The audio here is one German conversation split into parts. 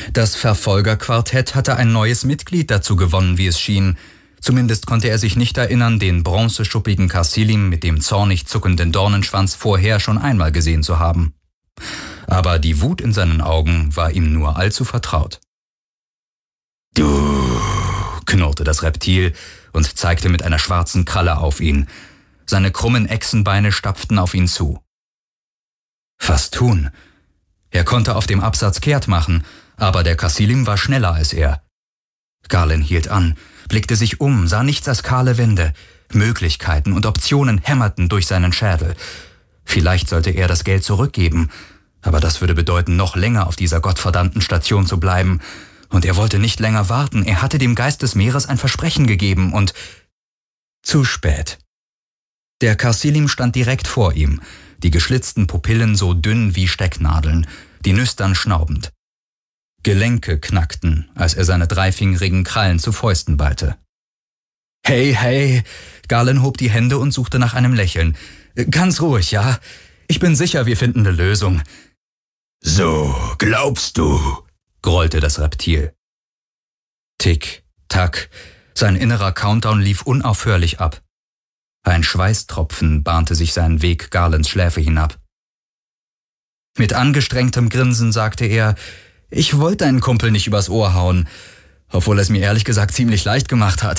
Das Verfolgerquartett hatte ein neues Mitglied dazu gewonnen, wie es schien. Zumindest konnte er sich nicht erinnern, den bronzeschuppigen Kasilim mit dem zornig zuckenden Dornenschwanz vorher schon einmal gesehen zu haben. Aber die Wut in seinen Augen war ihm nur allzu vertraut. »Du«, knurrte das Reptil und zeigte mit einer schwarzen Kralle auf ihn. Seine krummen Echsenbeine stapften auf ihn zu. Was tun? Er konnte auf dem Absatz kehrt machen, aber der Kasilim war schneller als er. Galen hielt an, blickte sich um, sah nichts als kahle Wände. Möglichkeiten und Optionen hämmerten durch seinen Schädel. Vielleicht sollte er das Geld zurückgeben, aber das würde bedeuten, noch länger auf dieser gottverdammten Station zu bleiben. Und er wollte nicht länger warten, er hatte dem Geist des Meeres ein Versprechen gegeben und... Zu spät. Der Kasilim stand direkt vor ihm, die geschlitzten Pupillen so dünn wie Stecknadeln, die Nüstern schnaubend. Gelenke knackten, als er seine dreifingerigen Krallen zu Fäusten ballte. »Hey, hey«, Galen hob die Hände und suchte nach einem Lächeln. »Ganz ruhig, ja? Ich bin sicher, wir finden eine Lösung.« »So, glaubst du?«, grollte das Reptil. Tick, tack, sein innerer Countdown lief unaufhörlich ab. Ein Schweißtropfen bahnte sich seinen Weg Galens Schläfe hinab. Mit angestrengtem Grinsen sagte er, »Ich wollte deinen Kumpel nicht übers Ohr hauen, obwohl er es mir ehrlich gesagt ziemlich leicht gemacht hat.«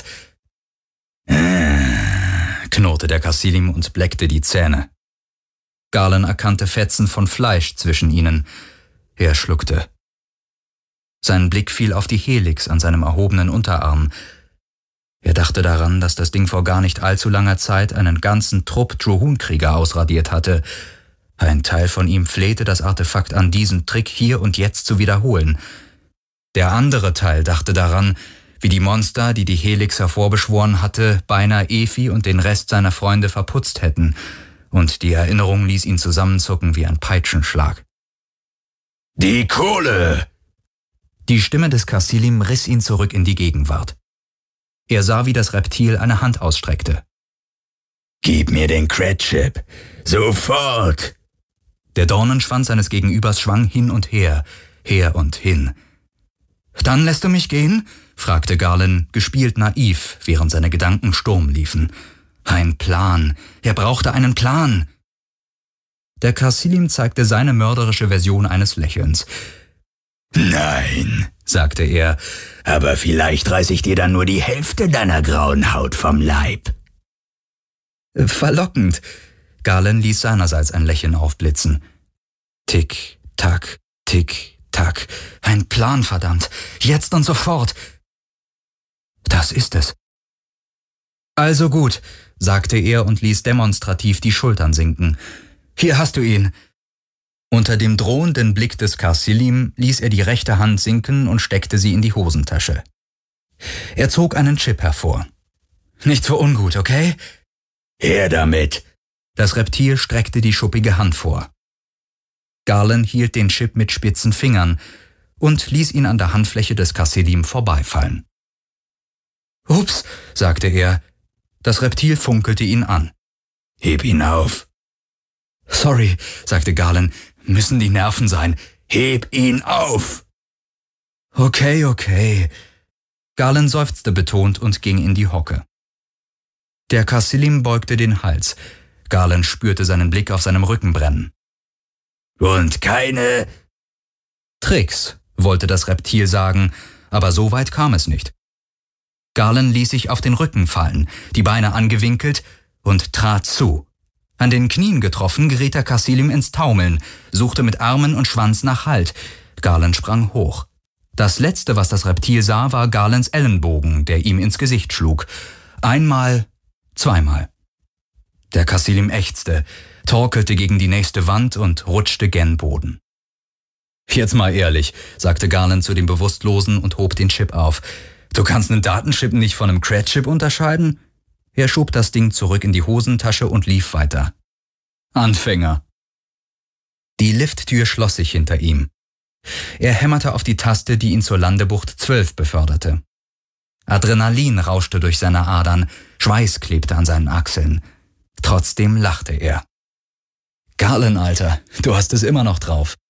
knurrte der Kasilim und bleckte die Zähne. Galen erkannte Fetzen von Fleisch zwischen ihnen. Er schluckte. Sein Blick fiel auf die Helix an seinem erhobenen Unterarm. Er dachte daran, dass das Ding vor gar nicht allzu langer Zeit einen ganzen Trupp Drohun-Krieger ausradiert hatte. Ein Teil von ihm flehte das Artefakt an, diesen Trick hier und jetzt zu wiederholen. Der andere Teil dachte daran, wie die Monster, die die Helix hervorbeschworen hatte, beinahe Efi und den Rest seiner Freunde verputzt hätten, und die Erinnerung ließ ihn zusammenzucken wie ein Peitschenschlag. »Die Kohle!« Die Stimme des Kasilim riss ihn zurück in die Gegenwart. Er sah, wie das Reptil eine Hand ausstreckte. »Gib mir den Cred-Chip! Sofort!« Der Dornenschwanz seines Gegenübers schwang hin und her und hin. »Dann lässt du mich gehen?« fragte Galen, gespielt naiv, während seine Gedanken Sturm liefen. Ein Plan. Er brauchte einen Plan. Der Kasilim zeigte seine mörderische Version eines Lächelns. »Nein«, sagte er, »aber vielleicht reiß ich dir dann nur die Hälfte deiner grauen Haut vom Leib.« Verlockend. Galen ließ seinerseits ein Lächeln aufblitzen. Tick, tack, tick, tack. Ein Plan, verdammt. Jetzt und sofort. Das ist es. Also gut, sagte er und ließ demonstrativ die Schultern sinken. Hier hast du ihn. Unter dem drohenden Blick des Kasilim ließ er die rechte Hand sinken und steckte sie in die Hosentasche. Er zog einen Chip hervor. Nicht für ungut, okay? Her damit! Das Reptil streckte die schuppige Hand vor. Galen hielt den Chip mit spitzen Fingern und ließ ihn an der Handfläche des Kasilim vorbeifallen. »Ups«, sagte er. Das Reptil funkelte ihn an. »Heb ihn auf!« »Sorry«, sagte Galen, »müssen die Nerven sein. »Heb ihn auf!« Okay. Galen seufzte betont und ging in die Hocke. Der Kasilim beugte den Hals. Galen spürte seinen Blick auf seinem Rücken brennen. »Und keine...« »Tricks«, wollte das Reptil sagen, aber so weit kam es nicht. Galen ließ sich auf den Rücken fallen, die Beine angewinkelt und trat zu. An den Knien getroffen geriet der Kasilim ins Taumeln, suchte mit Armen und Schwanz nach Halt. Galen sprang hoch. Das Letzte, was das Reptil sah, war Galens Ellenbogen, der ihm ins Gesicht schlug. Einmal, zweimal. Der Kasilim ächzte, torkelte gegen die nächste Wand und rutschte gen Boden. »Jetzt mal ehrlich«, sagte Galen zu dem Bewusstlosen und hob den Chip auf. »Du kannst einen Datenchip nicht von einem Cred-Chip unterscheiden?« Er schob das Ding zurück in die Hosentasche und lief weiter. »Anfänger!« Die Lifttür schloss sich hinter ihm. Er hämmerte auf die Taste, die ihn zur Landebucht 12 beförderte. Adrenalin rauschte durch seine Adern, Schweiß klebte an seinen Achseln. Trotzdem lachte er. »Galen, Alter, du hast es immer noch drauf.«